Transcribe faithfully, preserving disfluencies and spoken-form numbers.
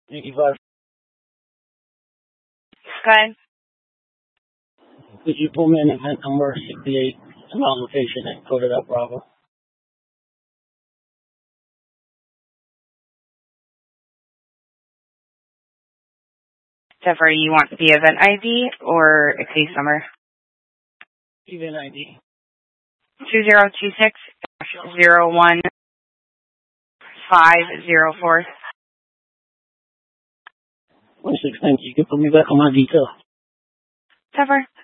eighty-five. Go ahead. Could you pull me in event number sixty-eight, amount location, and code it up, Bravo? Zephyr, you want the event I D or a case number? Event I D. two zero two six zero one five zero four. one six, thank you. You can put me back on my detail. Zephyr.